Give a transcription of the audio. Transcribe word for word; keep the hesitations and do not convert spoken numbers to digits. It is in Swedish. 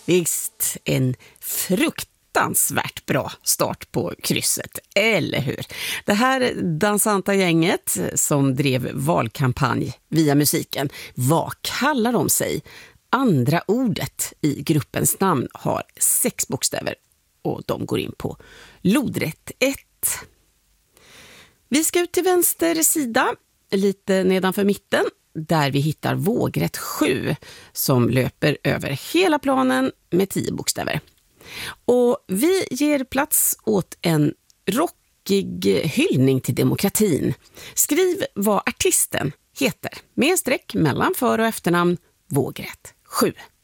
Visst, en fruktansvärt bra start på krysset, eller hur? Det här dansanta gänget som drev valkampanj via musiken, vad kallar de sig? Andra ordet i gruppens namn har sex bokstäver och de går in på lodrätt ett. Vi ska ut till vänster sida, lite nedanför mitten, där vi hittar vågrätt sju som löper över hela planen med tio bokstäver. Och vi ger plats åt en rockig hyllning till demokratin. Skriv vad artisten heter med streck mellan för- och efternamn, vågrätt sju.